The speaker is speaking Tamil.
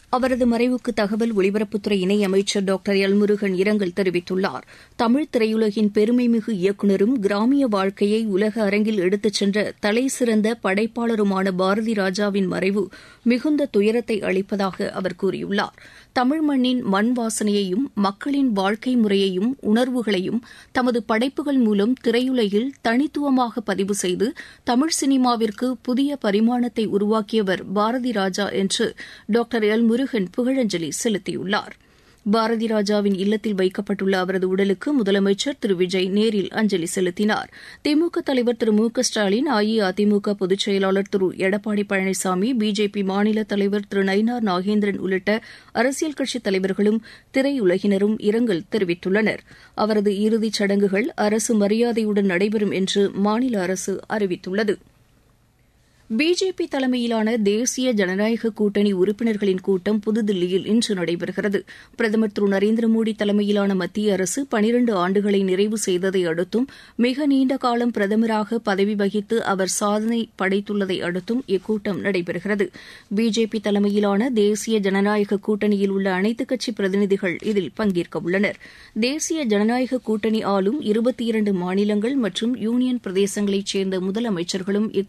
அவரது மறைவுக்கு தகவல் ஒலிபரப்புத்துறை இணையமைச்சர் டாக்டர் எல் முருகன் இரங்கல் தெரிவித்துள்ளார். தமிழ் திரையுலகின் பெருமைமிகு இயக்குநரும் கிராமிய வாழ்க்கையை உலக அரங்கில் எடுத்துச் சென்ற தலைசிறந்த படைப்பாளருமான பாரதி ராஜாவின் மறைவு மிகுந்த துயரத்தை அளிப்பதாக அவர் கூறியுள்ளார். தமிழ் மண்ணின் மண் வாசனையையும் மக்களின் வாழ்க்கை முறையையும் உணர்வுகளையும் தமது படைப்புகள் மூலம் திரையுலகில் தனித்துவமாக பதிவு செய்து தமிழ் சினிமாவிற்கு புதிய பரிமாணத்தை உருவாக்கியவர் பாரதி ராஜா என்று டாக்டர் எல் முருகன் புகழஞ்சலி செலுத்தியுள்ளார். பாரதி ராஜாவின் இல்லத்தில் வைக்கப்பட்டுள்ள அவரது உடலுக்கு முதலமைச்சர் திரு விஜய் நேரில் அஞ்சலி செலுத்தினார். திமுக தலைவர் திரு மு க ஸ்டாலின், அஇஅதிமுக பொதுச் செயலாளர் திரு எடப்பாடி பழனிசாமி, பிஜேபி மாநில தலைவர் திரு நயினார் நாகேந்திரன் உள்ளிட்ட அரசியல் கட்சித் தலைவர்களும் திரையுலகினரும் இரங்கல் தெரிவித்துள்ளனர். அவரது இறுதிச் சடங்குகள் அரசு மரியாதையுடன் நடைபெறும் என்று மாநில அரசு அறிவித்துள்ளது. பிஜேபி தலைமையிலான தேசிய ஜனநாயக கூட்டணி உறுப்பினர்களின் கூட்டம் புதுதில்லியில் இன்று நடைபெறுகிறது. பிரதமர் திரு நரேந்திர மோடி தலைமையிலான மத்திய அரசு 12 ஆண்டுகளை நிறைவு செய்ததை அடுத்தும் மிக நீண்ட காலம் பிரதமராக பதவி வகித்து அவர் சாதனை படைத்துள்ளதை அடுத்தும் இக்கூட்டம் நடைபெறுகிறது. பிஜேபி தலைமையிலான தேசிய ஜனநாயக கூட்டணியில் உள்ள அனைத்துக் கட்சி பிரதிநிதிகள் இதில் பங்கேற்க உள்ளனர். தேசிய ஜனநாயக கூட்டணி ஆளும் 22 மாநிலங்கள் மற்றும் யூனியன் பிரதேசங்களைச் சேர்ந்த முதலமைச்சர்களும்